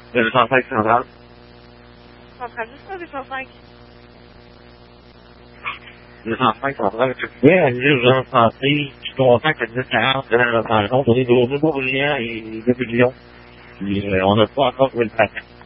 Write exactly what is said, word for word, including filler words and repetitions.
Le deux cent cinq central. Central, juste pas deux cent cinq. deux cent cinq central. Tu pouvais aller aux gens santé, je suis content que le dix quarante, je me rends compte, on est au niveau brillant et depuis Lyon. Puis, euh, on n'a pas encore trouvé le paquet.